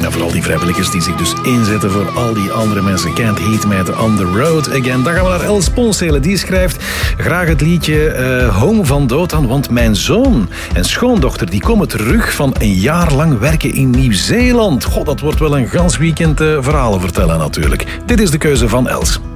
En vooral die vrijwilligers die zich dus inzetten voor al die andere mensen. Can't Heat met On The Road Again. Dan gaan we naar Els Ponshele. Die schrijft graag het liedje Home van Dothan, want mijn zoon en schoondochter die komen terug van een jaar lang werken in Nieuw-Zeeland. God, dat wordt wel een gans weekend verhalen vertellen natuurlijk. Dit is de keuze van Els.